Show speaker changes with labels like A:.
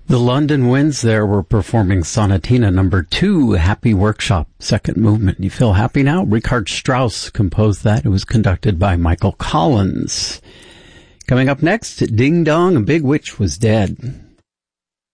A: The London Winds there were performing Sonatina number 2, Happy Workshop, second movement. You feel happy now? Richard Strauss composed that. It was conducted by Michael Collins. Coming up next, Ding Dong, a Big Witch Was Dead.